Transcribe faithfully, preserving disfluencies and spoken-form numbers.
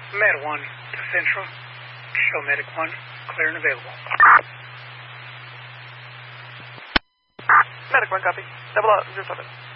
Med one to Central. Show Medic one, clear and available. Medic one, copy. Double out, zero seven.